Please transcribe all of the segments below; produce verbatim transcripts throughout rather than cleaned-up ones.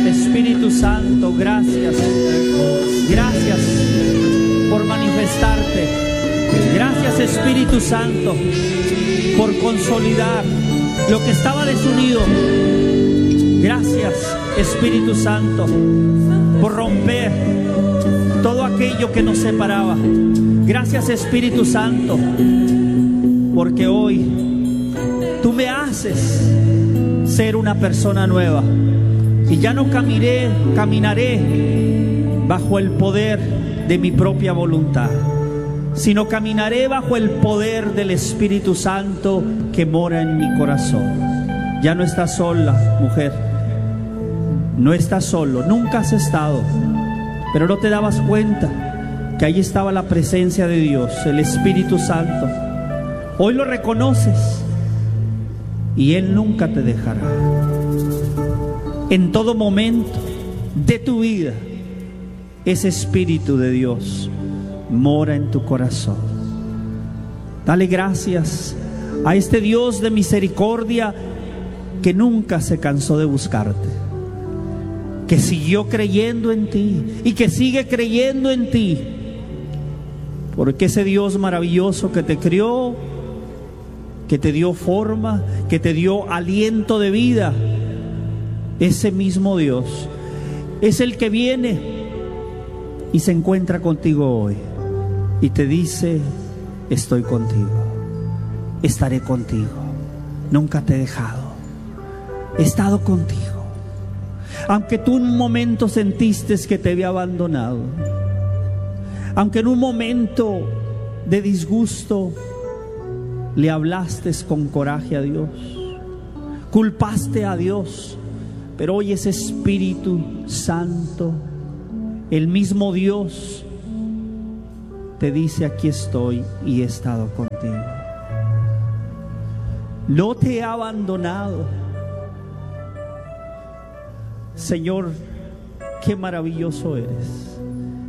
Espíritu Santo, gracias. Gracias por manifestarte. Gracias, Espíritu Santo, por consolidar lo que estaba desunido. Gracias, Espíritu Santo, por romper todo aquello que nos separaba. Gracias, Espíritu Santo, porque hoy tú me haces ser una persona nueva. Y ya no caminaré, caminaré bajo el poder de mi propia voluntad, sino caminaré bajo el poder del Espíritu Santo que mora en mi corazón. Ya no estás sola, mujer. No estás solo, nunca has estado, pero no te dabas cuenta que ahí estaba la presencia de Dios, el Espíritu Santo. Hoy lo reconoces y Él nunca te dejará. En todo momento de tu vida, ese Espíritu de Dios mora en tu corazón. Dale gracias a este Dios de misericordia que nunca se cansó de buscarte, que siguió creyendo en ti y que sigue creyendo en ti, porque ese Dios maravilloso que te crió, que te dio forma, que te dio aliento de vida, ese mismo Dios es el que viene y se encuentra contigo hoy y te dice: estoy contigo, estaré contigo, nunca te he dejado, he estado contigo. Aunque tú en un momento sentiste que te había abandonado, aunque en un momento de disgusto le hablaste con coraje a Dios, culpaste a Dios, pero hoy ese Espíritu Santo, el mismo Dios, te dice: aquí estoy y he estado contigo. No te he abandonado. Señor, qué maravilloso eres,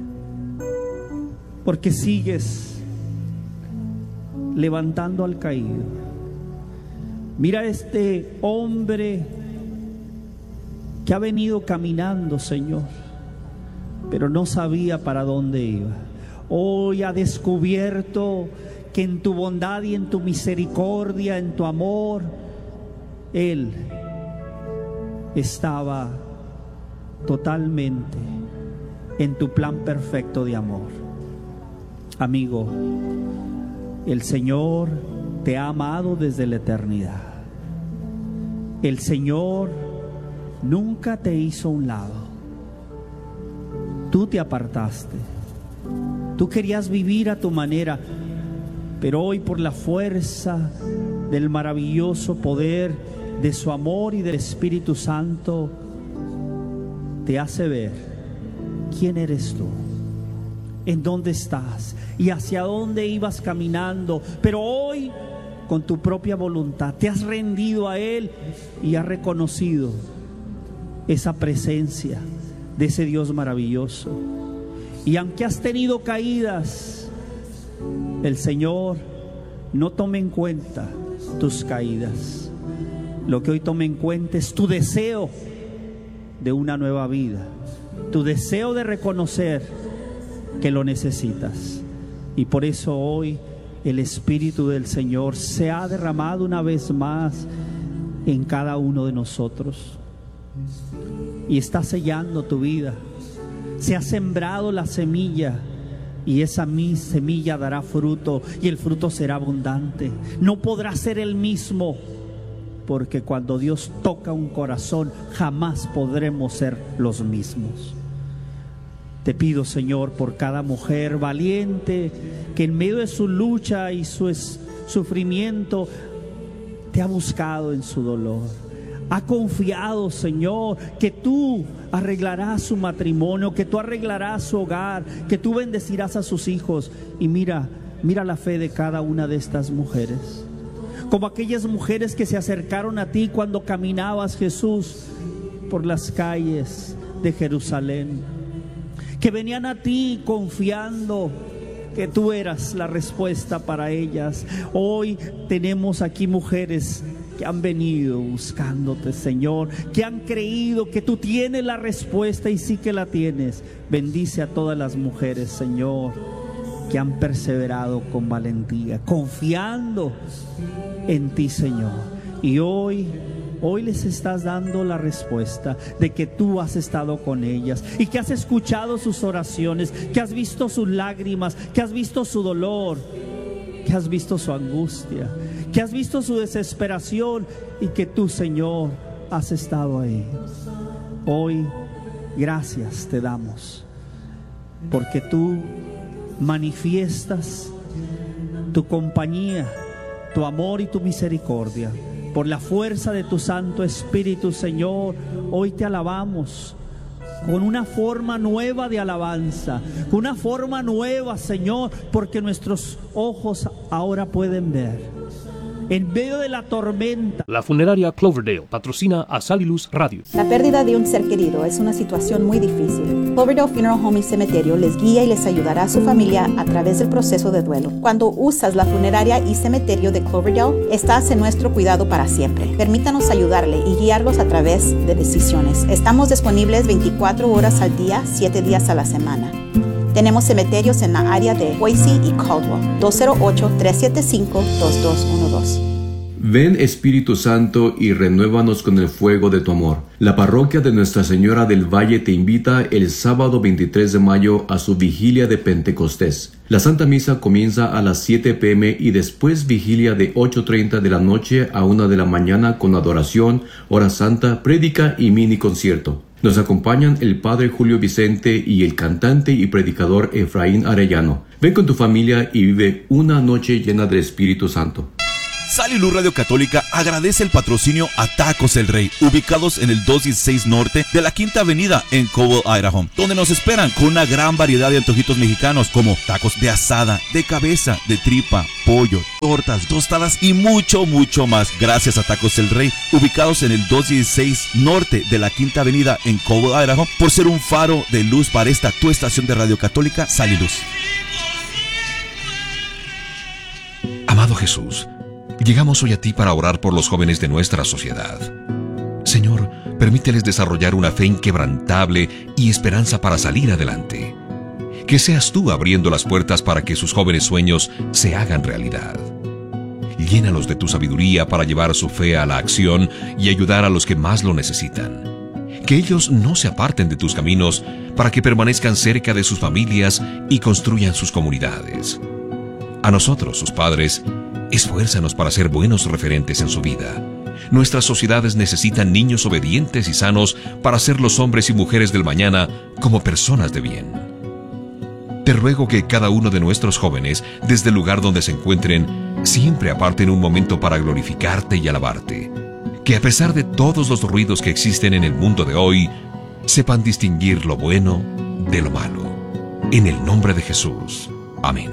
porque sigues levantando al caído. Mira este hombre que ha venido caminando, Señor, pero no sabía para dónde iba. Hoy ha descubierto que en tu bondad y en tu misericordia, en tu amor, Él estaba totalmente en tu plan perfecto de amor. Amigo, el Señor te ha amado desde la eternidad. El Señor nunca te hizo a un lado. Tú te apartaste. Tú querías vivir a tu manera, pero hoy, por la fuerza del maravilloso poder de su amor y del Espíritu Santo, te hace ver quién eres tú, en dónde estás y hacia dónde ibas caminando. Pero hoy, con tu propia voluntad, te has rendido a Él y has reconocido esa presencia de ese Dios maravilloso. Y aunque has tenido caídas, el Señor no tome en cuenta tus caídas. Lo que hoy tome en cuenta es tu deseo de una nueva vida, tu deseo de reconocer que lo necesitas. Y por eso hoy el Espíritu del Señor se ha derramado una vez más en cada uno de nosotros y está sellando tu vida. Se ha sembrado la semilla y esa semilla dará fruto y el fruto será abundante. No podrá ser el mismo, porque cuando Dios toca un corazón jamás podremos ser los mismos. Te pido, Señor, por cada mujer valiente que en medio de su lucha y su sufrimiento te ha buscado en su dolor. Ha confiado, Señor, que tú arreglarás su matrimonio, que tú arreglarás su hogar, que tú bendecirás a sus hijos. Y mira, mira la fe de cada una de estas mujeres, como aquellas mujeres que se acercaron a ti cuando caminabas, Jesús, por las calles de Jerusalén, que venían a ti confiando que tú eras la respuesta para ellas. Hoy tenemos aquí mujeres que han venido buscándote, Señor, que han creído que tú tienes la respuesta y sí que la tienes. Bendice a todas las mujeres, Señor, que han perseverado con valentía, confiando en ti, Señor. Y hoy, hoy les estás dando la respuesta de que tú has estado con ellas y que has escuchado sus oraciones, que has visto sus lágrimas, que has visto su dolor, que has visto su angustia, que has visto su desesperación y que tú, Señor, has estado ahí. Hoy, gracias te damos, porque tú manifiestas tu compañía, tu amor y tu misericordia. Por la fuerza de tu Santo Espíritu, Señor, hoy te alabamos con una forma nueva de alabanza, con una forma nueva, Señor, porque nuestros ojos ahora pueden ver. En medio de la tormenta. La funeraria Cloverdale patrocina a Sal y Luz Radio. La pérdida de un ser querido es una situación muy difícil. Cloverdale Funeral Home y Cementerio les guía y les ayudará a su familia a través del proceso de duelo. Cuando usas la funeraria y cementerio de Cloverdale, estás en nuestro cuidado para siempre. Permítanos ayudarle y guiarlos a través de decisiones. Estamos disponibles veinticuatro horas al día, siete días a la semana. Tenemos cementerios en la área de Boise y Caldwell. dos cero ocho, tres siete cinco, dos dos uno dos. Ven, Espíritu Santo, y renuévanos con el fuego de tu amor. La parroquia de Nuestra Señora del Valle te invita el sábado veintitrés de mayo a su vigilia de Pentecostés. La Santa Misa comienza a las siete p m y después vigilia de ocho treinta de la noche a una de la mañana con adoración, hora santa, prédica y mini concierto. Nos acompañan el Padre Julio Vicente y el cantante y predicador Efraín Arellano. Ven con tu familia y vive una noche llena del Espíritu Santo. Sal y Luz Radio Católica agradece el patrocinio a Tacos El Rey, ubicados en el doscientos dieciséis Norte de la Quinta Avenida en Cowell, Idaho, donde nos esperan con una gran variedad de antojitos mexicanos como tacos de asada, de cabeza, de tripa, pollo, tortas, tostadas y mucho, mucho más. Gracias a Tacos El Rey, ubicados en el doscientos dieciséis Norte de la Quinta Avenida en Cowell, Idaho, por ser un faro de luz para esta tu estación de Radio Católica, Sal y Luz. Amado Jesús, llegamos hoy a ti para orar por los jóvenes de nuestra sociedad. Señor, permíteles desarrollar una fe inquebrantable y esperanza para salir adelante. Que seas tú abriendo las puertas para que sus jóvenes sueños se hagan realidad. Llénalos de tu sabiduría para llevar su fe a la acción y ayudar a los que más lo necesitan. Que ellos no se aparten de tus caminos para que permanezcan cerca de sus familias y construyan sus comunidades. A nosotros, sus padres, esfuérzanos para ser buenos referentes en su vida. Nuestras sociedades necesitan niños obedientes y sanos para ser los hombres y mujeres del mañana como personas de bien. Te ruego que cada uno de nuestros jóvenes, desde el lugar donde se encuentren, siempre aparten un momento para glorificarte y alabarte. Que a pesar de todos los ruidos que existen en el mundo de hoy, sepan distinguir lo bueno de lo malo. En el nombre de Jesús. Amén.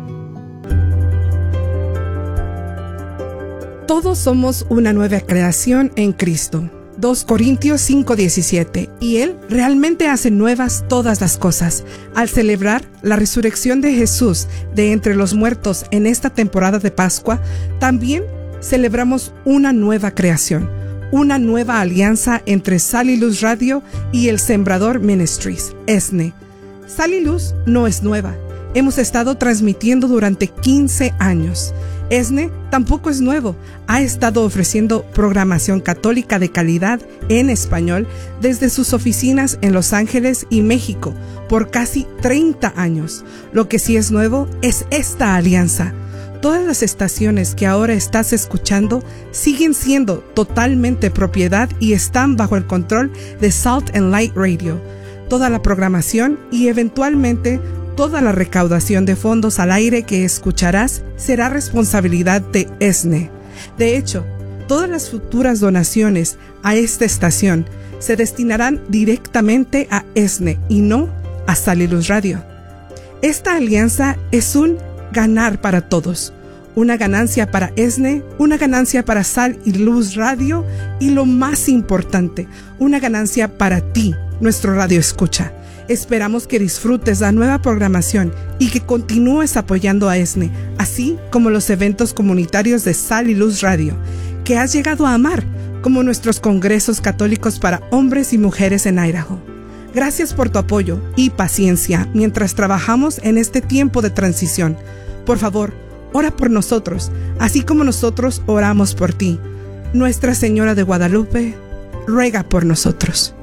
Todos somos una nueva creación en Cristo. dos Corintios cinco diecisiete. Y Él realmente hace nuevas todas las cosas. Al celebrar la resurrección de Jesús de entre los muertos en esta temporada de Pascua, también celebramos una nueva creación, una nueva alianza entre Sal y Luz Radio y el Sembrador Ministries, E S N E. Sal y Luz no es nueva. Hemos estado transmitiendo durante quince años. E S N E tampoco es nuevo. Ha estado ofreciendo programación católica de calidad en español desde sus oficinas en Los Ángeles y México por casi treinta años. Lo que sí es nuevo es esta alianza. Todas las estaciones que ahora estás escuchando siguen siendo totalmente propiedad y están bajo el control de Salt and Light Radio. Toda la programación y eventualmente toda la recaudación de fondos al aire que escucharás será responsabilidad de E S N E. De hecho, todas las futuras donaciones a esta estación se destinarán directamente a E S N E y no a Sal y Luz Radio. Esta alianza es un ganar para todos. Una ganancia para E S N E, una ganancia para Sal y Luz Radio y lo más importante, una ganancia para ti, nuestro radio escucha. Esperamos que disfrutes la nueva programación y que continúes apoyando a E S N E, así como los eventos comunitarios de Sal y Luz Radio. que has llegado a amar, como nuestros congresos católicos para hombres y mujeres en Idaho. Gracias por tu apoyo y paciencia mientras trabajamos en este tiempo de transición. Por favor, ora por nosotros, así como nosotros oramos por ti. Nuestra Señora de Guadalupe, ruega por nosotros.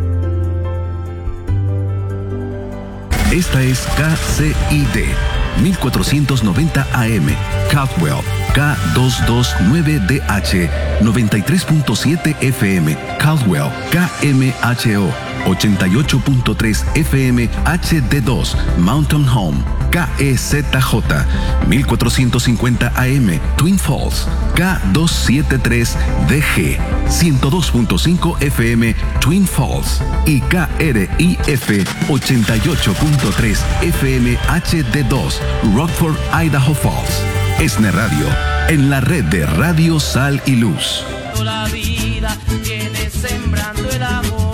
Esta es K C I D mil cuatrocientos noventa A M, Caldwell, K doscientos veintinueve D H, noventa y tres punto siete F M, Caldwell, K M H O, ochenta y ocho punto tres F M H D dos, Mountain Home, K E Z J, mil cuatrocientos cincuenta A M, Twin Falls, K doscientos setenta y tres D G, ciento dos punto cinco F M, Twin Falls, y K R I F ochenta y ocho punto tres F M H D dos, Rockford, Idaho Falls. ESNE Radio, en la red de Radio Sal y Luz. La vida viene sembrando el amor.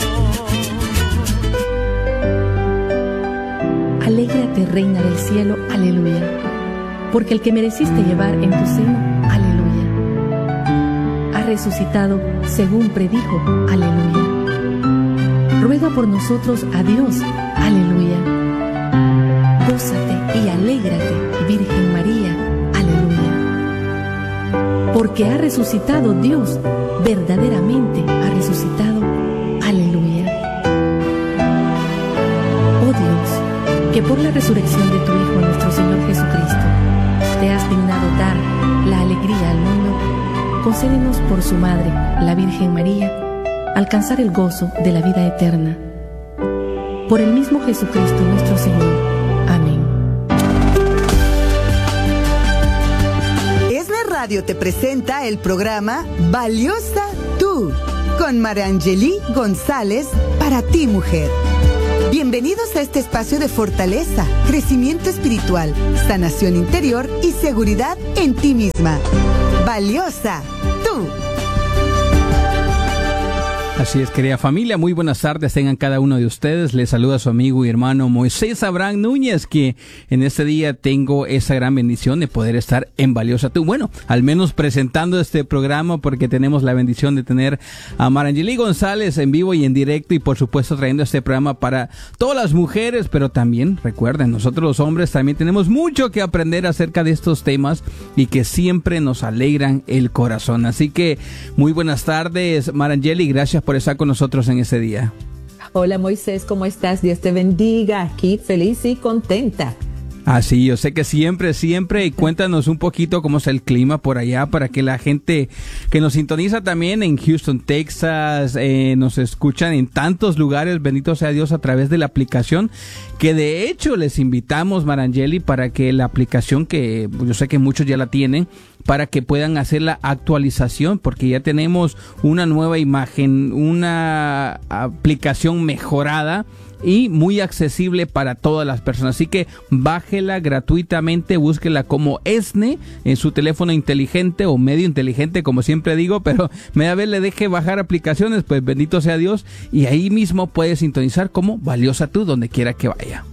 Alégrate, Reina del Cielo, aleluya, porque el que mereciste llevar en tu seno, aleluya, ha resucitado según predijo, aleluya. Ruega por nosotros a Dios, aleluya. Gózate y alégrate, Virgen María, aleluya, porque ha resucitado Dios, verdaderamente ha resucitado, aleluya. Oh Dios, que por la resurrección de tu Hijo, nuestro Señor Jesucristo, te has dignado dar la alegría al mundo, concédenos por su Madre, la Virgen María, alcanzar el gozo de la vida eterna. Por el mismo Jesucristo nuestro Señor. Amén. ESNE Radio te presenta el programa Valiosa Tú, con Marangeli González, para ti, mujer. Bienvenidos a este espacio de fortaleza, crecimiento espiritual, sanación interior y seguridad en ti misma. Valiosa Tú. Así es, querida familia, muy buenas tardes tengan cada uno de ustedes. Les saluda su amigo y hermano Moisés Abraham Núñez, que en este día tengo esa gran bendición de poder estar en Valiosa Tú. Bueno, al menos presentando este programa, porque tenemos la bendición de tener a Marangeli González en vivo y en directo, y por supuesto trayendo este programa para todas las mujeres, pero también, recuerden, nosotros los hombres también tenemos mucho que aprender acerca de estos temas y que siempre nos alegran el corazón. Así que muy buenas tardes, Marangeli, gracias por estar con nosotros en este día. Hola Moisés, ¿cómo estás? Dios te bendiga, aquí feliz y contenta. Ah, sí, yo sé que siempre, siempre, y cuéntanos un poquito cómo es el clima por allá, para que la gente que nos sintoniza también en Houston, Texas, eh, nos escuchan en tantos lugares, bendito sea Dios, a través de la aplicación, que de hecho les invitamos, Marangeli, para que la aplicación, que yo sé que muchos ya la tienen, para que puedan hacer la actualización, porque ya tenemos una nueva imagen, una aplicación mejorada y muy accesible para todas las personas. Así que bájela gratuitamente, búsquela como ESNE en su teléfono inteligente o medio inteligente, como siempre digo, pero media vez le deje bajar aplicaciones, pues bendito sea Dios, y ahí mismo puede sintonizar como Valiosa Tú, donde quiera que vaya.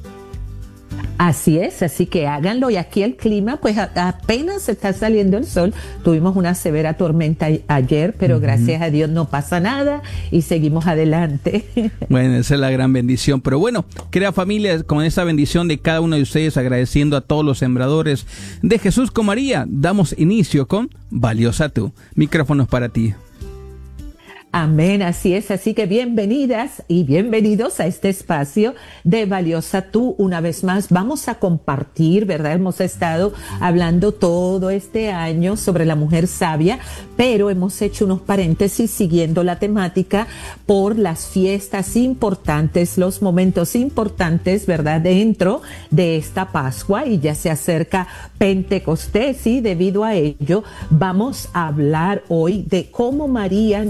Así es, así que háganlo. Y aquí el clima, pues a, apenas está saliendo el sol. Tuvimos una severa tormenta ayer, pero uh-huh. gracias a Dios no pasa nada y seguimos adelante. Bueno, esa es la gran bendición. Pero bueno, querida familia, con esa bendición de cada uno de ustedes, agradeciendo a todos los sembradores de Jesús con María, damos inicio con Valiosa Tú. Micrófonos para ti. Amén, así es, así que bienvenidas y bienvenidos a este espacio de Valiosa Tú. Una vez más vamos a compartir, ¿verdad? Hemos estado hablando todo este año sobre la mujer sabia, pero hemos hecho unos paréntesis siguiendo la temática por las fiestas importantes, los momentos importantes, ¿verdad? Dentro de esta Pascua, y ya se acerca Pentecostés, y debido a ello vamos a hablar hoy de cómo María nos contó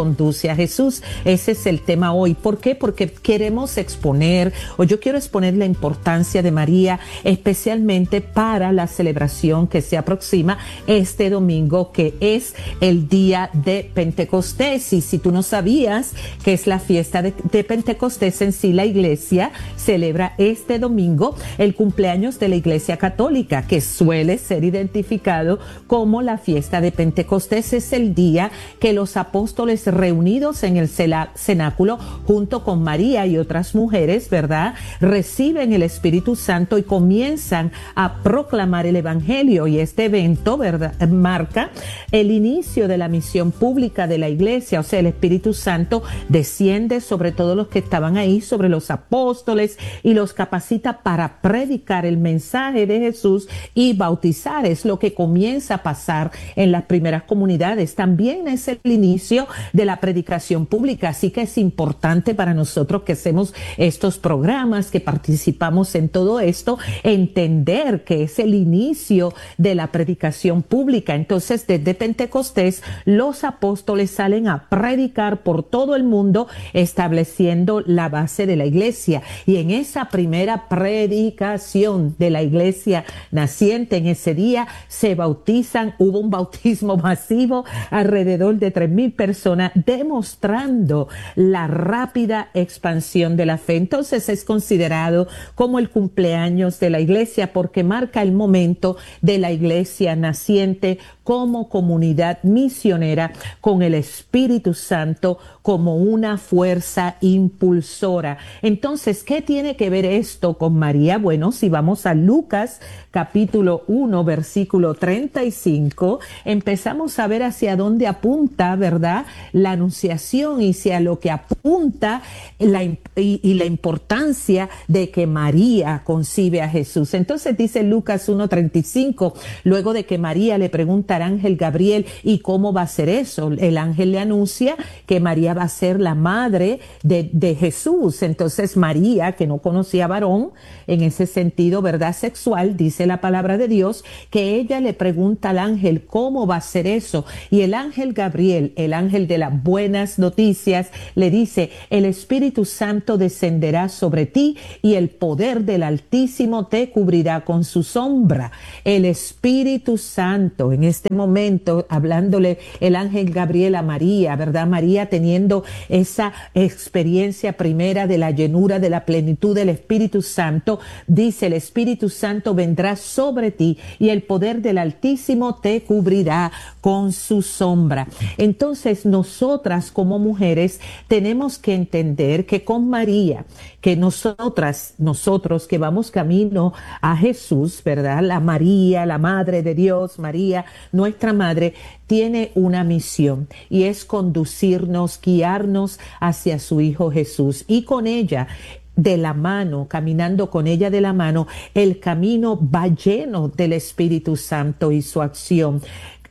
conduce a Jesús. Ese es el tema hoy. ¿Por qué? Porque queremos exponer, o yo quiero exponer la importancia de María, especialmente para la celebración que se aproxima este domingo, que es el día de Pentecostés. Y si tú no sabías que es la fiesta de, de Pentecostés en sí, la iglesia celebra este domingo el cumpleaños de la Iglesia Católica, que suele ser identificado como la fiesta de Pentecostés. Es el día que los apóstoles reunidos en el cenáculo junto con María y otras mujeres, ¿verdad?, reciben el Espíritu Santo y comienzan a proclamar el Evangelio. Y este evento, ¿verdad?, marca el inicio de la misión pública de la iglesia. O sea, el Espíritu Santo desciende sobre todos los que estaban ahí, sobre los apóstoles, y los capacita para predicar el mensaje de Jesús y bautizar. Es lo que comienza a pasar en las primeras comunidades. También es el inicio de la predicación pública, así que es importante para nosotros que hacemos estos programas, que participamos en todo esto, entender que es el inicio de la predicación pública. Entonces, desde Pentecostés, los apóstoles salen a predicar por todo el mundo, estableciendo la base de la iglesia. Y en esa primera predicación de la iglesia naciente, en ese día se bautizan, hubo un bautismo masivo, alrededor de tres mil personas, demostrando la rápida expansión de la fe. Entonces es considerado como el cumpleaños de la iglesia, porque marca el momento de la iglesia naciente como comunidad misionera, con el Espíritu Santo como una fuerza impulsora. Entonces, ¿qué tiene que ver esto con María? Bueno, si vamos a Lucas capítulo uno, versículo treinta y cinco, empezamos a ver hacia dónde apunta, ¿verdad?, la anunciación, y hacia lo que apunta la, y, y la importancia de que María concibe a Jesús. Entonces dice Lucas uno, treinta y cinco, luego de que María le pregunta al ángel Gabriel, ¿y cómo va a ser eso? El ángel le anuncia que María va a ser la madre de, de Jesús. Entonces María, que no conocía varón en ese sentido, ¿verdad?, sexual, dice la palabra de Dios que ella le pregunta al ángel, ¿cómo va a ser eso? Y el ángel Gabriel, el ángel de las buenas noticias, le dice, el Espíritu Santo descenderá sobre ti y el poder del Altísimo te cubrirá con su sombra. El Espíritu Santo, en este momento, hablándole el ángel Gabriel a María, ¿verdad? María teniendo esa experiencia primera de la llenura, de la plenitud del Espíritu Santo, dice, el Espíritu Santo vendrá sobre ti y el poder del Altísimo te cubrirá con su sombra. Entonces, nosotras como mujeres tenemos que entender que con María, que nosotras, nosotros que vamos camino a Jesús, ¿verdad?, la María, la Madre de Dios, María, nuestra Madre, tiene una misión, y es conducirnos, guiarnos hacia su Hijo Jesús, y con ella, de la mano, caminando con ella de la mano, el camino va lleno del Espíritu Santo y su acción.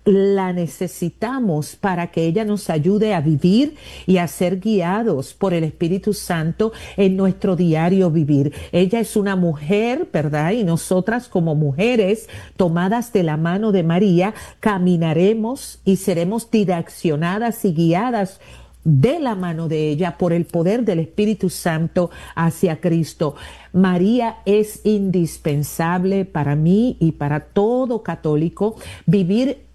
La necesitamos para que ella nos ayude a vivir y a ser guiados por el Espíritu Santo en nuestro diario vivir. Ella es una mujer, ¿verdad? Y nosotras como mujeres tomadas de la mano de María, caminaremos y seremos direccionadas y guiadas de la mano de ella por el poder del Espíritu Santo hacia Cristo. María es indispensable para mí y para todo católico vivir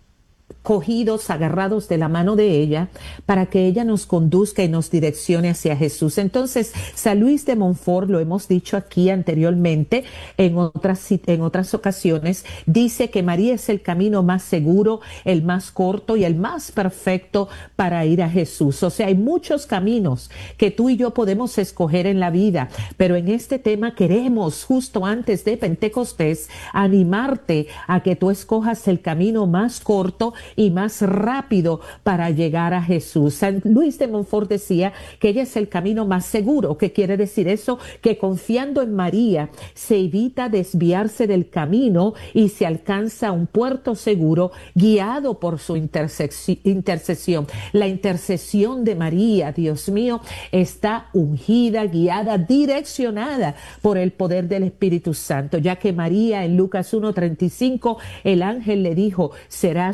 cogidos, agarrados de la mano de ella, para que ella nos conduzca y nos direccione hacia Jesús. Entonces, San Luis de Montfort, lo hemos dicho aquí anteriormente, en otras, en otras ocasiones, dice que María es el camino más seguro, el más corto y el más perfecto para ir a Jesús. O sea, hay muchos caminos que tú y yo podemos escoger en la vida, pero en este tema queremos, justo antes de Pentecostés, animarte a que tú escojas el camino más corto y más rápido para llegar a Jesús. San Luis de Montfort decía que ella es el camino más seguro. ¿Qué quiere decir eso? Que confiando en María se evita desviarse del camino y se alcanza un puerto seguro guiado por su intercesión. La intercesión de María, Dios mío, está ungida, guiada, direccionada por el poder del Espíritu Santo, ya que María en Lucas uno treinta y cinco, el ángel le dijo, serás llena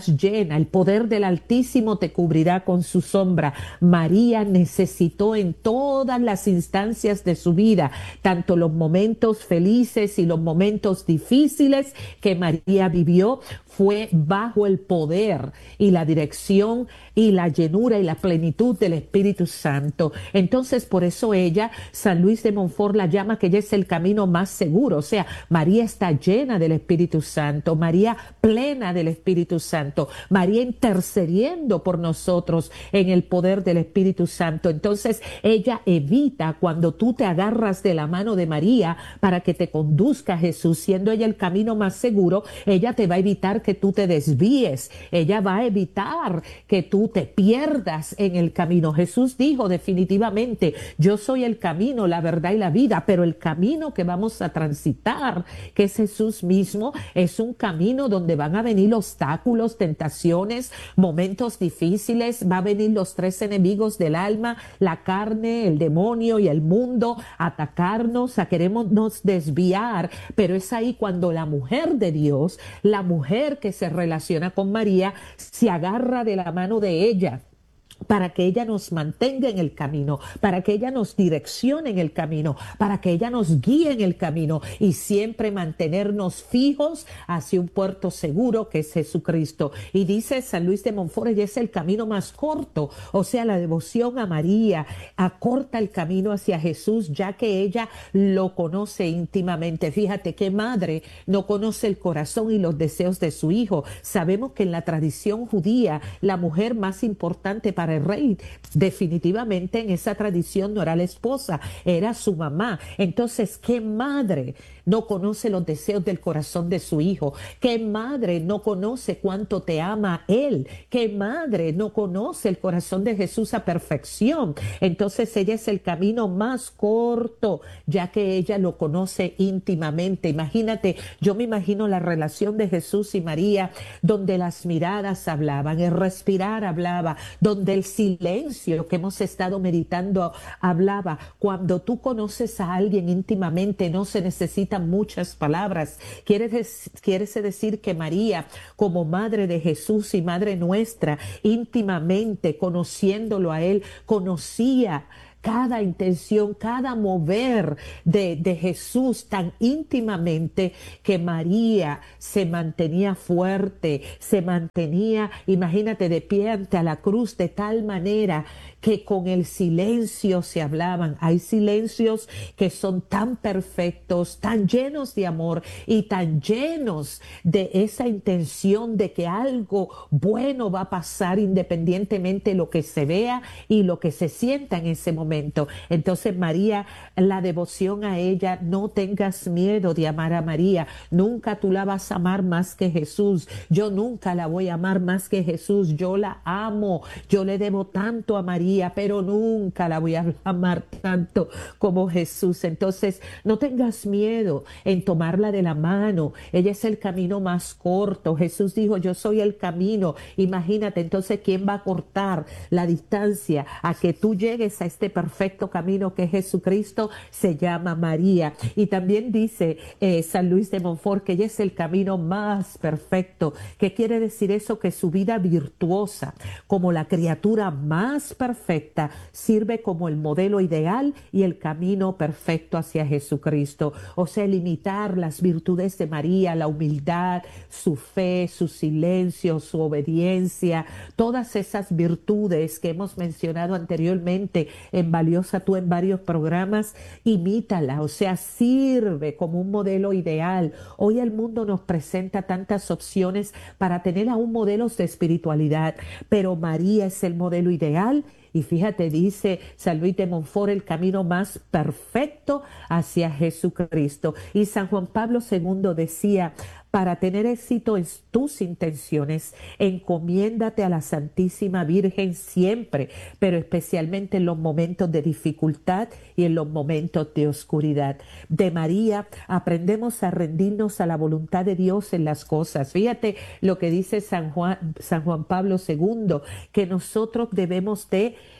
llena, el poder del Altísimo te cubrirá con su sombra. María necesitó en todas las instancias de su vida, tanto los momentos felices y los momentos difíciles que María vivió, fue bajo el poder y la dirección y la llenura y la plenitud del Espíritu Santo. Entonces, por eso ella, San Luis de Montfort la llama que ella es el camino más seguro. O sea, María está llena del Espíritu Santo, María plena del Espíritu Santo, María intercediendo por nosotros en el poder del Espíritu Santo. Entonces, ella evita cuando tú te agarras de la mano de María para que te conduzca a Jesús, siendo ella el camino más seguro, ella te va a evitar que tú te desvíes, ella va a evitar que tú te pierdas en el camino. Jesús dijo definitivamente, yo soy el camino, la verdad y la vida, pero el camino que vamos a transitar, que es Jesús mismo, es un camino donde van a venir obstáculos, tentaciones, momentos difíciles, va a venir los tres enemigos del alma, la carne, el demonio y el mundo, a atacarnos, a querernos desviar, pero es ahí cuando la mujer de Dios, la mujer que se relaciona con María, se agarra de la mano de ella para que ella nos mantenga en el camino, para que ella nos direccione en el camino, para que ella nos guíe en el camino y siempre mantenernos fijos hacia un puerto seguro que es Jesucristo. Y dice San Luis de Montfort, ella es el camino más corto, o sea, la devoción a María acorta el camino hacia Jesús, ya que ella lo conoce íntimamente. Fíjate qué madre no conoce el corazón y los deseos de su hijo. Sabemos que en la tradición judía, la mujer más importante para el rey, definitivamente en esa tradición no era la esposa, era su mamá. Entonces, ¿qué madre no conoce los deseos del corazón de su hijo? ¿Qué madre no conoce cuánto te ama él? ¿Qué madre no conoce el corazón de Jesús a perfección? Entonces, ella es el camino más corto, ya que ella lo conoce íntimamente. Imagínate, yo me imagino la relación de Jesús y María, donde las miradas hablaban, el respirar hablaba, donde el silencio que hemos estado meditando hablaba. Cuando tú conoces a alguien íntimamente, no se necesitan muchas palabras. Quiere, des- quiere decir que María, como madre de Jesús y madre nuestra, íntimamente conociéndolo a él, conocía cada intención, cada mover de, de Jesús tan íntimamente, que María se mantenía fuerte, se mantenía, imagínate, de pie ante la cruz, de tal manera que con el silencio se hablaban. Hay silencios que son tan perfectos, tan llenos de amor y tan llenos de esa intención de que algo bueno va a pasar independientemente de lo que se vea y lo que se sienta en ese momento. Entonces, María, la devoción a ella, no tengas miedo de amar a María. Nunca tú la vas a amar más que Jesús. Yo nunca la voy a amar más que Jesús. Yo la amo. Yo le debo tanto a María, pero nunca la voy a amar tanto como Jesús. Entonces, no tengas miedo en tomarla de la mano. Ella es el camino más corto. Jesús dijo, yo soy el camino. Imagínate, entonces, ¿quién va a cortar la distancia a que tú llegues a este perfecto camino que es Jesucristo? Se llama María. Y también dice eh, San Luis de Montfort que ella es el camino más perfecto. ¿Qué quiere decir eso? Que su vida virtuosa, como la criatura más perfecta, sirve como el modelo ideal y el camino perfecto hacia Jesucristo. O sea, limitar las virtudes de María, la humildad, su fe, su silencio, su obediencia, todas esas virtudes que hemos mencionado anteriormente en Valiosa Tú en varios programas, imítala, o sea, sirve como un modelo ideal. Hoy el mundo nos presenta tantas opciones para tener aún modelos de espiritualidad, pero María es el modelo ideal. Y fíjate, dice San Luis de Montfort, el camino más perfecto hacia Jesucristo. Y San Juan Pablo segundo decía, para tener éxito en tus intenciones, encomiéndate a la Santísima Virgen siempre, pero especialmente en los momentos de dificultad y en los momentos de oscuridad. De María aprendemos a rendirnos a la voluntad de Dios en las cosas. Fíjate lo que dice San Juan, San Juan Pablo segundo, que nosotros debemos de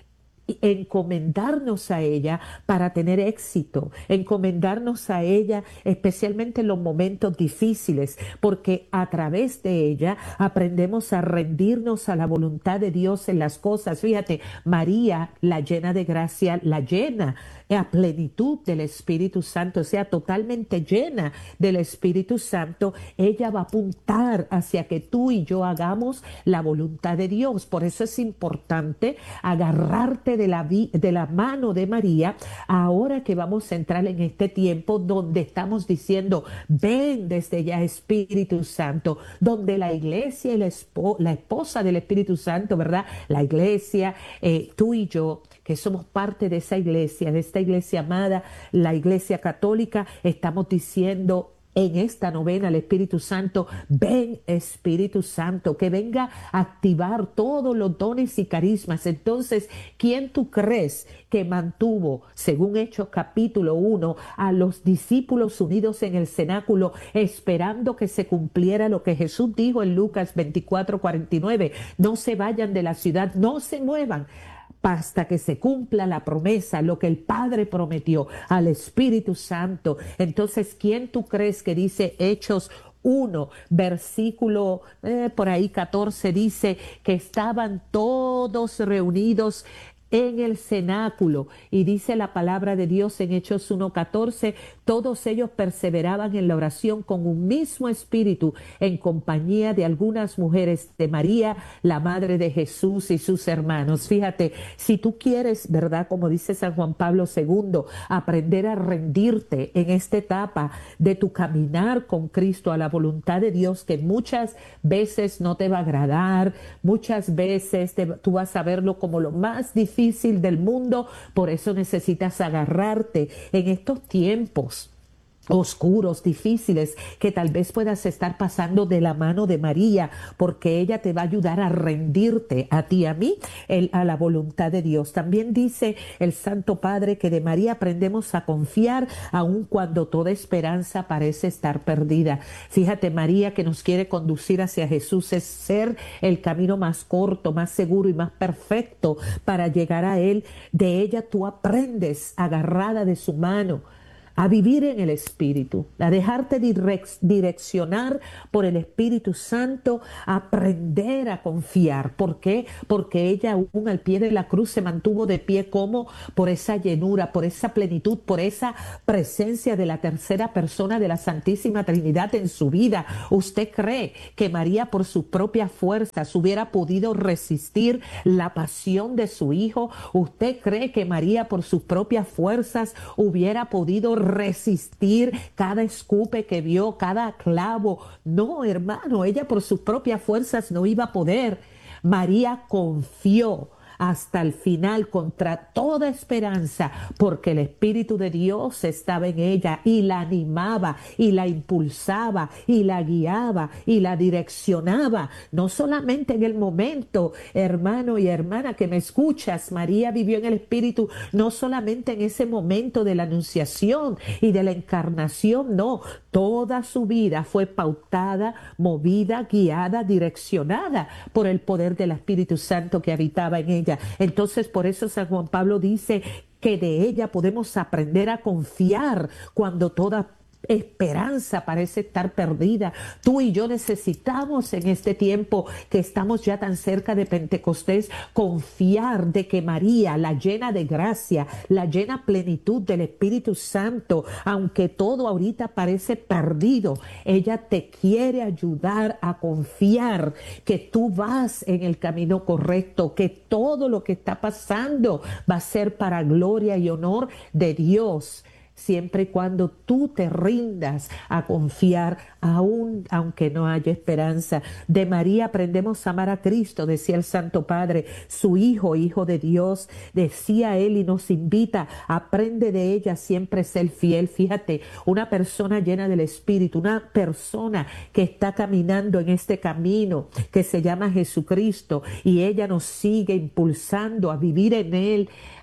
encomendarnos a ella para tener éxito, encomendarnos a ella especialmente en los momentos difíciles, porque a través de ella aprendemos a rendirnos a la voluntad de Dios en las cosas. Fíjate, María, la llena de gracia, la llena a plenitud del Espíritu Santo, o sea, totalmente llena del Espíritu Santo. Ella va a apuntar hacia que tú y yo hagamos la voluntad de Dios. Por eso es importante agarrarte de la, de la mano de María ahora que vamos a entrar en este tiempo donde estamos diciendo, ven desde ya Espíritu Santo, donde la iglesia y la, espo la esposa del Espíritu Santo, ¿verdad? La iglesia, eh, tú y yo, que somos parte de esa iglesia, de esta iglesia amada, la iglesia católica, estamos diciendo en esta novena al Espíritu Santo, ven Espíritu Santo, que venga a activar todos los dones y carismas. Entonces, ¿quién tú crees que mantuvo, según Hechos capítulo uno, a los discípulos unidos en el cenáculo, esperando que se cumpliera lo que Jesús dijo en Lucas veinticuatro, cuarenta y nueve? No se vayan de la ciudad, no se muevan hasta que se cumpla la promesa, lo que el Padre prometió al Espíritu Santo. Entonces, ¿quién tú crees que dice Hechos uno, versículo eh, por ahí catorce, dice que estaban todos reunidos en el cenáculo? Y dice la palabra de Dios en Hechos uno catorce, todos ellos perseveraban en la oración con un mismo espíritu, en compañía de algunas mujeres, de María, la madre de Jesús, y sus hermanos. Fíjate, si tú quieres, ¿verdad?, como dice San Juan Pablo segundo, aprender a rendirte en esta etapa de tu caminar con Cristo a la voluntad de Dios, que muchas veces no te va a agradar, muchas veces te, tú vas a verlo como lo más difícil difícil del mundo. Por eso necesitas agarrarte en estos tiempos oscuros, difíciles, que tal vez puedas estar pasando de la mano de María, porque ella te va a ayudar a rendirte a ti y a mí el, a la voluntad de Dios. También dice el Santo Padre que de María aprendemos a confiar aun cuando toda esperanza parece estar perdida. Fíjate, María, que nos quiere conducir hacia Jesús, es ser el camino más corto, más seguro y más perfecto para llegar a Él. De ella tú aprendes, agarrada de su mano, a vivir en el Espíritu, a dejarte direc direccionar por el Espíritu Santo, a aprender a confiar. ¿Por qué? Porque ella aún al pie de la cruz se mantuvo de pie, como por esa llenura, por esa plenitud, por esa presencia de la tercera persona de la Santísima Trinidad en su vida. ¿Usted cree que María por sus propias fuerzas hubiera podido resistir la pasión de su Hijo? ¿Usted cree que María por sus propias fuerzas hubiera podido resistir cada escupe que vio, cada clavo? No, hermano, ella por sus propias fuerzas no iba a poder. María confió hasta el final contra toda esperanza, porque el Espíritu de Dios estaba en ella y la animaba y la impulsaba y la guiaba y la direccionaba. No solamente en el momento, hermano y hermana que me escuchas, María vivió en el Espíritu no solamente en ese momento de la anunciación y de la encarnación, no, toda su vida fue pautada, movida, guiada, direccionada por el poder del Espíritu Santo que habitaba en ella. Entonces, por eso San Juan Pablo dice que de ella podemos aprender a confiar cuando toda esperanza parece estar perdida. Tú y yo necesitamos en este tiempo que estamos ya tan cerca de Pentecostés confiar de que María, la llena de gracia, la llena plenitud del Espíritu Santo, aunque todo ahorita parece perdido, ella te quiere ayudar a confiar que tú vas en el camino correcto, que todo lo que está pasando va a ser para gloria y honor de Dios, siempre y cuando tú te rindas a confiar, aún aunque no haya esperanza. De María aprendemos a amar a Cristo, decía el Santo Padre, su Hijo, Hijo de Dios, decía él, y nos invita, aprende de ella, siempre ser fiel. Fíjate, una persona llena del Espíritu, una persona que está caminando en este camino que se llama Jesucristo, y ella nos sigue impulsando a vivir en él,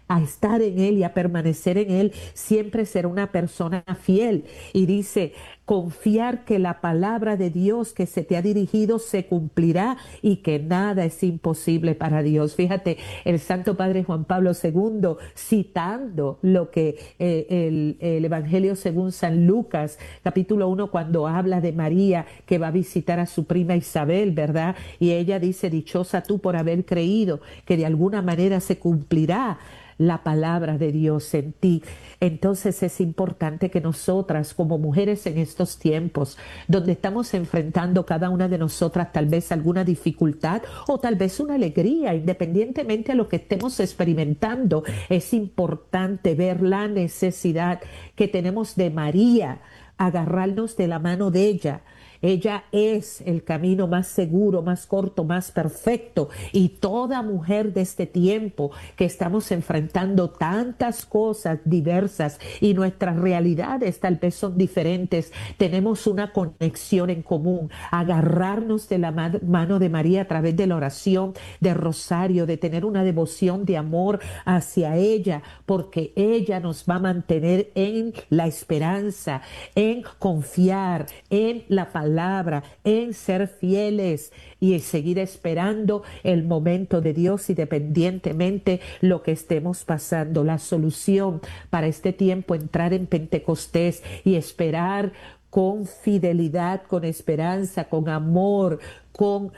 a estar en Él y a permanecer en Él, siempre será una persona fiel. Y dice, confiar que la palabra de Dios que se te ha dirigido se cumplirá y que nada es imposible para Dios. Fíjate, el Santo Padre Juan Pablo segundo, citando lo que eh, el, el Evangelio según San Lucas, capítulo uno, cuando habla de María que va a visitar a su prima Isabel, ¿verdad? Y ella dice, dichosa tú por haber creído, que de alguna manera se cumplirá la palabra de Dios en ti. Entonces es importante que nosotras como mujeres en estos tiempos, donde estamos enfrentando cada una de nosotras tal vez alguna dificultad o tal vez una alegría, independientemente a lo que estemos experimentando, es importante ver la necesidad que tenemos de María, agarrarnos de la mano de ella. Ella es el camino más seguro, más corto, más perfecto. Y toda mujer de este tiempo que estamos enfrentando tantas cosas diversas y nuestras realidades tal vez son diferentes, tenemos una conexión en común. Agarrarnos de la mano de María a través de la oración, de rosario, de tener una devoción de amor hacia ella, porque ella nos va a mantener en la esperanza, en confiar, en la palabra, palabra, en ser fieles y en seguir esperando el momento de Dios, independientemente lo que estemos pasando. La solución para este tiempo, entrar en Pentecostés y esperar con fidelidad, con esperanza, con amor, con,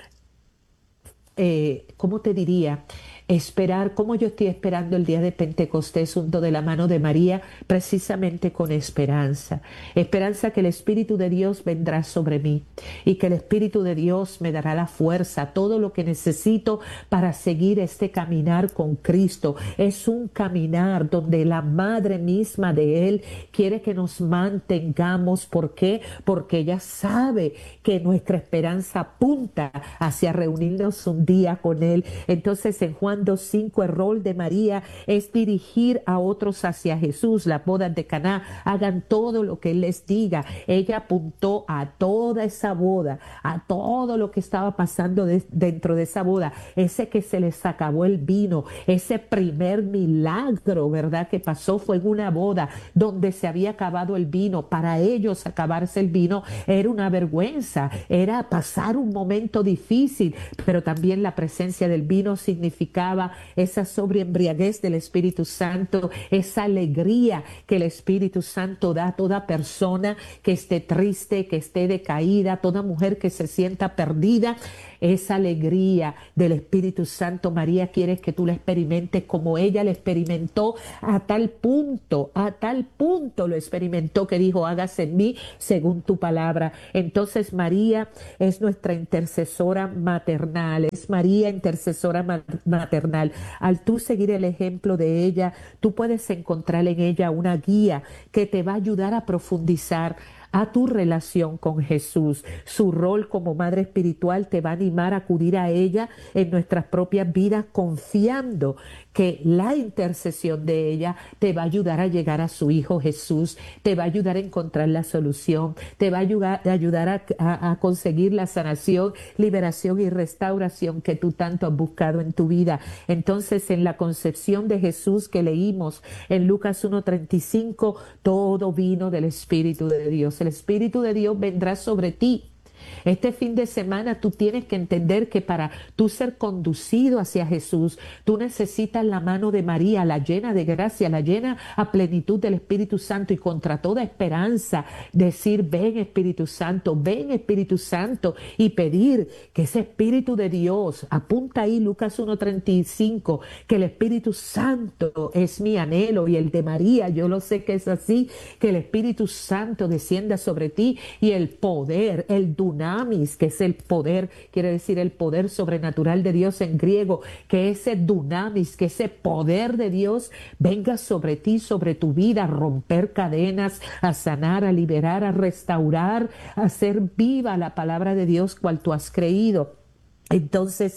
eh, ¿cómo te diría? Esperar, como yo estoy esperando el día de Pentecostés junto de la mano de María, precisamente con esperanza. Esperanza que el Espíritu de Dios vendrá sobre mí y que el Espíritu de Dios me dará la fuerza, todo lo que necesito para seguir este caminar con Cristo. Es un caminar donde la Madre misma de Él quiere que nos mantengamos. ¿Por qué? Porque ella sabe que nuestra esperanza apunta hacia reunirnos un día con Él. Entonces en Juan dos cinco, el rol de María es dirigir a otros hacia Jesús. Las bodas de Caná, hagan todo lo que Él les diga. Ella apuntó a toda esa boda, a todo lo que estaba pasando de, dentro de esa boda, ese que se les acabó el vino, ese primer milagro, ¿verdad?, que pasó fue en una boda donde se había acabado el vino. Para ellos acabarse el vino era una vergüenza, era pasar un momento difícil, pero también la presencia del vino significaba esa sobreembriaguez del Espíritu Santo, esa alegría que el Espíritu Santo da a toda persona que esté triste, que esté decaída, toda mujer que se sienta perdida. Esa alegría del Espíritu Santo, María quiere que tú la experimentes como ella la experimentó, a tal punto, a tal punto lo experimentó que dijo, hágase en mí según tu palabra. Entonces María es nuestra intercesora maternal, es María intercesora maternal. Al tú seguir el ejemplo de ella, tú puedes encontrar en ella una guía que te va a ayudar a profundizar a tu relación con Jesús. Su rol como madre espiritual te va a animar a acudir a ella en nuestras propias vidas, confiando que la intercesión de ella te va a ayudar a llegar a su Hijo Jesús, te va a ayudar a encontrar la solución, te va a ayudar, a, ayudar a, a, a conseguir la sanación, liberación y restauración que tú tanto has buscado en tu vida. Entonces, en la concepción de Jesús que leímos en Lucas uno treinta y cinco, todo vino del Espíritu de Dios. El Espíritu de Dios vendrá sobre ti. Este fin de semana tú tienes que entender que para tú ser conducido hacia Jesús, tú necesitas la mano de María, la llena de gracia, la llena a plenitud del Espíritu Santo, y contra toda esperanza decir, ven Espíritu Santo, ven Espíritu Santo, y pedir que ese Espíritu de Dios, apunta ahí Lucas uno treinta y cinco, que el Espíritu Santo es mi anhelo y el de María, yo lo sé que es así, que el Espíritu Santo descienda sobre ti y el poder, el dunamis, que es el poder, quiere decir el poder sobrenatural de Dios en griego, que ese dunamis, que ese poder de Dios venga sobre ti, sobre tu vida, a romper cadenas, a sanar, a liberar, a restaurar, a hacer viva la palabra de Dios cual tú has creído. Entonces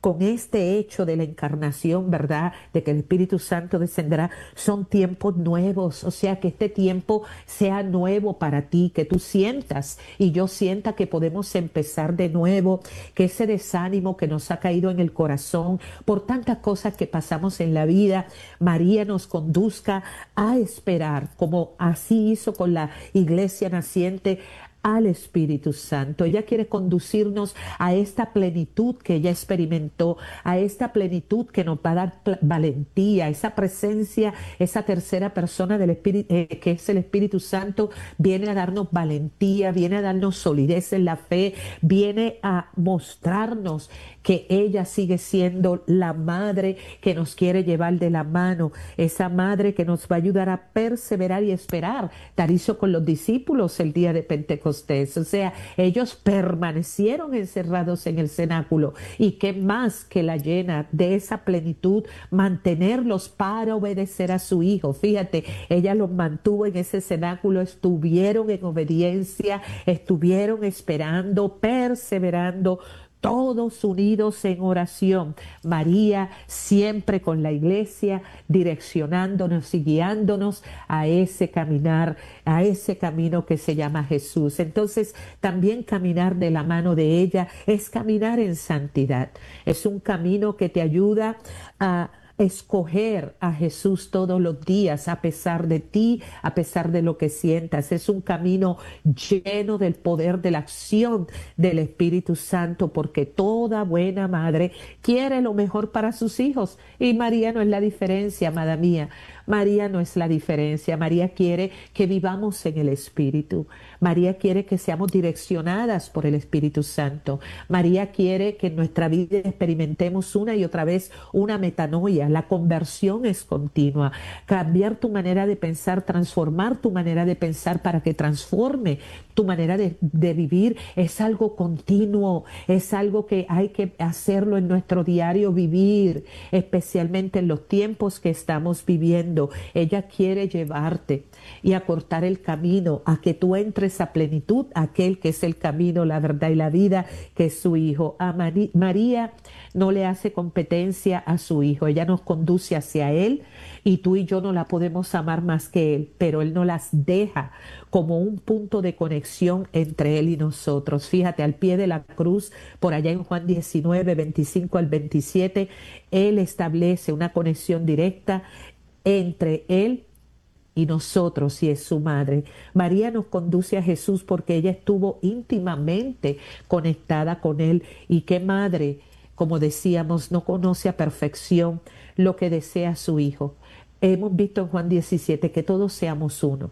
con este hecho de la encarnación, ¿verdad? De que el Espíritu Santo descenderá, son tiempos nuevos. O sea, que este tiempo sea nuevo para ti, que tú sientas y yo sienta que podemos empezar de nuevo, que ese desánimo que nos ha caído en el corazón por tantas cosas que pasamos en la vida, María nos conduzca a esperar, como así hizo con la iglesia naciente, al Espíritu Santo. Ella quiere conducirnos a esta plenitud que ella experimentó, a esta plenitud que nos va a dar valentía, esa presencia, esa tercera persona del Espíritu, eh, que es el Espíritu Santo, viene a darnos valentía, viene a darnos solidez en la fe, viene a mostrarnos que ella sigue siendo la madre que nos quiere llevar de la mano, esa madre que nos va a ayudar a perseverar y esperar. Tal hizo con los discípulos el día de Pentecostés. O sea, ellos permanecieron encerrados en el cenáculo, y qué más que la llena de esa plenitud, mantenerlos para obedecer a su Hijo. Fíjate, ella los mantuvo en ese cenáculo, estuvieron en obediencia, estuvieron esperando, perseverando, todos unidos en oración. María siempre con la iglesia, direccionándonos y guiándonos a ese caminar, a ese camino que se llama Jesús. Entonces, también caminar de la mano de ella es caminar en santidad. Es un camino que te ayuda a escoger a Jesús todos los días, a pesar de ti, a pesar de lo que sientas. Es un camino lleno del poder de la acción del Espíritu Santo, porque toda buena madre quiere lo mejor para sus hijos, y María no es la diferencia, amada mía. María no es la diferencia. María quiere que vivamos en el Espíritu. María quiere que seamos direccionadas por el Espíritu Santo. María quiere que en nuestra vida experimentemos una y otra vez una metanoia. La conversión es continua. Cambiar tu manera de pensar, transformar tu manera de pensar para que transforme tu manera de, de vivir, es algo continuo, es algo que hay que hacerlo en nuestro diario vivir, especialmente en los tiempos que estamos viviendo. Ella quiere llevarte y acortar el camino a que tú entres a plenitud, aquel que es el camino, la verdad y la vida, que es su Hijo. A Mari- María no le hace competencia a su Hijo, ella nos conduce hacia Él, y tú y yo no la podemos amar más que Él, pero Él no las deja como un punto de conexión entre Él y nosotros. Fíjate, al pie de la cruz, por allá en Juan diecinueve, veinticinco al veintisiete, Él establece una conexión directa entre Él y nosotros, y es su madre. María nos conduce a Jesús porque ella estuvo íntimamente conectada con Él. Y qué madre, como decíamos, no conoce a perfección lo que desea su Hijo. Hemos visto en Juan diecisiete que todos seamos uno.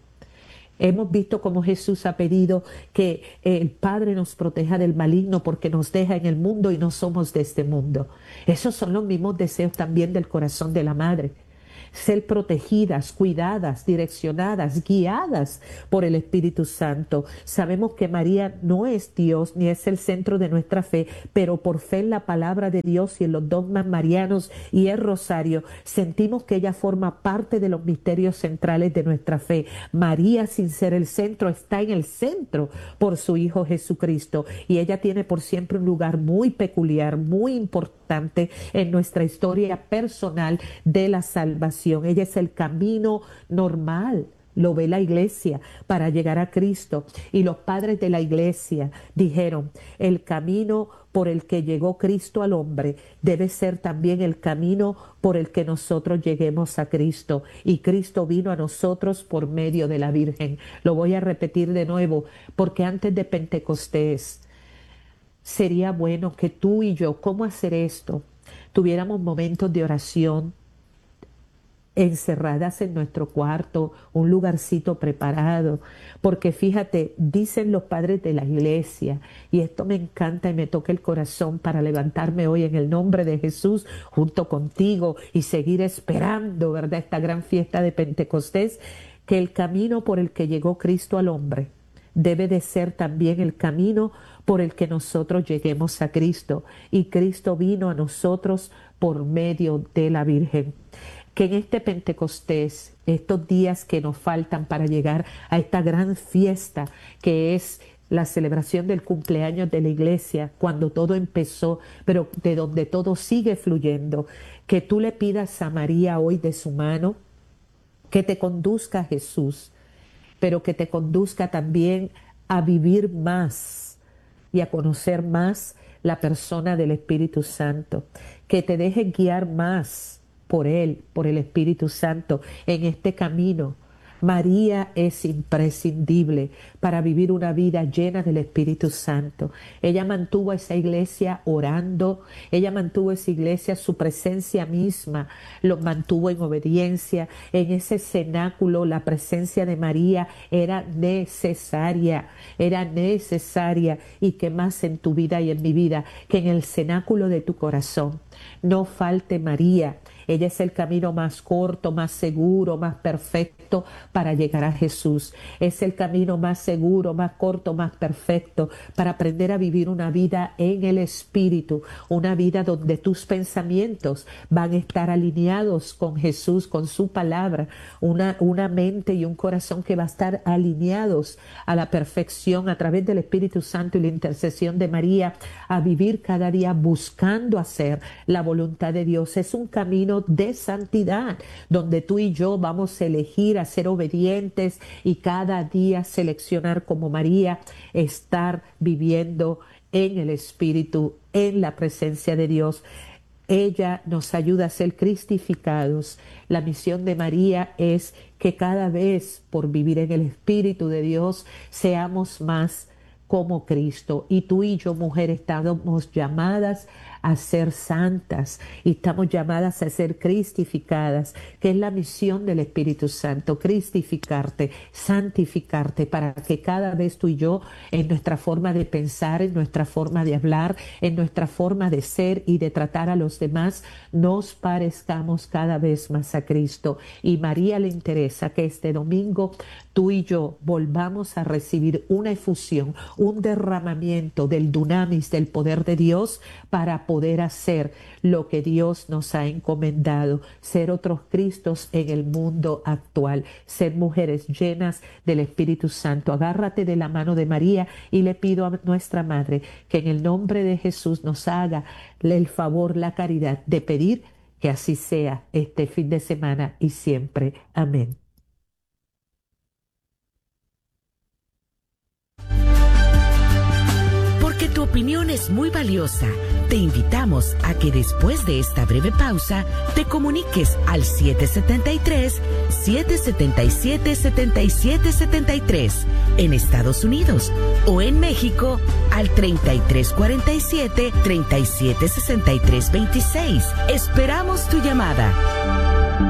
Hemos visto cómo Jesús ha pedido que el Padre nos proteja del maligno, porque nos deja en el mundo y no somos de este mundo. Esos son los mismos deseos también del corazón de la madre. Ser protegidas, cuidadas, direccionadas, guiadas por el Espíritu Santo. Sabemos que María no es Dios ni es el centro de nuestra fe, pero por fe en la palabra de Dios y en los dogmas marianos y el rosario, sentimos que ella forma parte de los misterios centrales de nuestra fe. María, sin ser el centro, está en el centro por su Hijo Jesucristo, y ella tiene por siempre un lugar muy peculiar, muy importante en nuestra historia personal de la salvación. Ella es el camino normal, lo ve la iglesia, para llegar a Cristo. Y los padres de la iglesia dijeron, el camino por el que llegó Cristo al hombre debe ser también el camino por el que nosotros lleguemos a Cristo. Y Cristo vino a nosotros por medio de la Virgen. Lo voy a repetir de nuevo, porque antes de Pentecostés sería bueno que tú y yo, ¿cómo hacer esto? Tuviéramos momentos de oración, encerradas en nuestro cuarto, un lugarcito preparado, porque fíjate, dicen los padres de la iglesia, y esto me encanta y me toca el corazón para levantarme hoy en el nombre de Jesús junto contigo y seguir esperando, ¿verdad?, esta gran fiesta de Pentecostés, que el camino por el que llegó Cristo al hombre debe de ser también el camino por el que nosotros lleguemos a Cristo, y Cristo vino a nosotros por medio de la Virgen. Que en este Pentecostés, estos días que nos faltan para llegar a esta gran fiesta que es la celebración del cumpleaños de la iglesia, cuando todo empezó, pero de donde todo sigue fluyendo, que tú le pidas a María hoy de su mano, que te conduzca a Jesús, pero que te conduzca también a vivir más y a conocer más la persona del Espíritu Santo, que te deje guiar más por Él, por el Espíritu Santo en este camino. María es imprescindible para vivir una vida llena del Espíritu Santo. Ella mantuvo esa iglesia orando, ella mantuvo esa iglesia, su presencia misma, lo mantuvo en obediencia. En ese cenáculo la presencia de María era necesaria, era necesaria. Y que más en tu vida y en mi vida, que en el cenáculo de tu corazón no falte María. Ella es el camino más corto, más seguro, más perfecto para llegar a Jesús. Es el camino más seguro, más corto, más perfecto para aprender a vivir una vida en el Espíritu, una vida donde tus pensamientos van a estar alineados con Jesús, con su palabra, una, una mente y un corazón que va a estar alineados a la perfección a través del Espíritu Santo y la intercesión de María, a vivir cada día buscando hacer la voluntad de Dios. Es un camino de santidad, donde tú y yo vamos a elegir a ser obedientes y cada día seleccionar como María, estar viviendo en el Espíritu, en la presencia de Dios. Ella nos ayuda a ser cristificados. La misión de María es que cada vez, por vivir en el Espíritu de Dios, seamos más como Cristo. Y tú y yo, mujer, estamos llamadas a ser santas y estamos llamadas a ser cristificadas, que es la misión del Espíritu Santo, cristificarte, santificarte, para que cada vez tú y yo, en nuestra forma de pensar, en nuestra forma de hablar, en nuestra forma de ser y de tratar a los demás, nos parezcamos cada vez más a Cristo. Y María le interesa que este domingo tú y yo volvamos a recibir una efusión, un derramamiento del dunamis, del poder de Dios, para poder hacer lo que Dios nos ha encomendado, ser otros Cristos en el mundo actual, ser mujeres llenas del Espíritu Santo. Agárrate de la mano de María y le pido a nuestra Madre que en el nombre de Jesús nos haga el favor, la caridad de pedir que así sea este fin de semana y siempre. Amén. Porque tu opinión es muy valiosa, te invitamos a que después de esta breve pausa te comuniques al siete siete tres, siete siete siete, siete siete siete tres en Estados Unidos o en México al treinta y tres cuarenta y siete, treinta y siete sesenta y tres veintiséis. Esperamos tu llamada.